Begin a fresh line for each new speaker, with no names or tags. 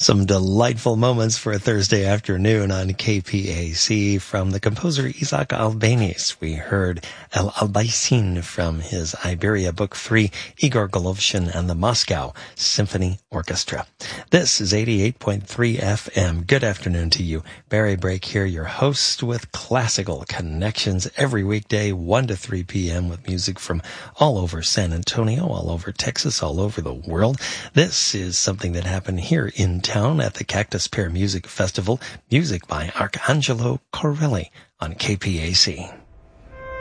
Some delightful moments for a Thursday afternoon on KPAC from the composer Isaac Albeniz. We heard El Albayzin from his Iberia Book 3, Igor Golovshin and the Moscow Symphony Orchestra. This is 88.3 FM. Good afternoon to you. Barry Brake here, your host with Classical Connections every weekday, 1 to 3 p.m. with music from all over San Antonio, all over Texas, all over the world. This is something that happened here in town at the Cactus Pear Music Festival. Music by Arcangelo Corelli on KPAC.